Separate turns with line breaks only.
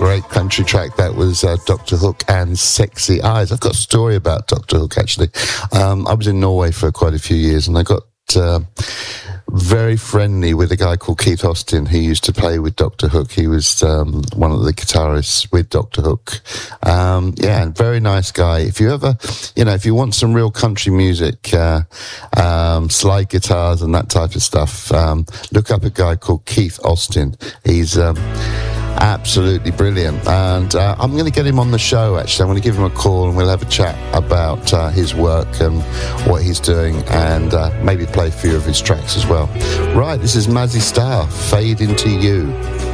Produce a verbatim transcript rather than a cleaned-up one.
great country track. That was uh, Doctor Hook and Sexy Eyes. I've got a story about Doctor Hook, actually. Um, I was in Norway for quite a few years, and I got uh, very friendly with a guy called Keith Austin who used to play with Doctor Hook. He was um, one of the guitarists with Doctor Hook. Um, yeah, and very nice guy. If you ever, you know, if you want some real country music, uh, um, slide guitars and that type of stuff, um, look up a guy called Keith Austin. He's um, absolutely brilliant, and uh, I'm going to get him on the show. Actually, I'm going to give him a call and we'll have a chat about uh, his work and what he's doing, and uh, maybe play a few of his tracks as well. Right, this is Mazzy Star, Fade Into You.